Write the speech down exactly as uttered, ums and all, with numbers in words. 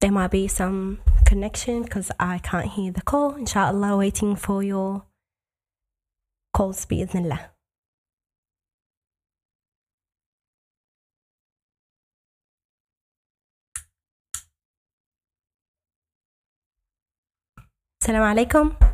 there might be some connection because I can't hear the call. Inshallah, waiting for your calls بإذن الله. السلام عليكم.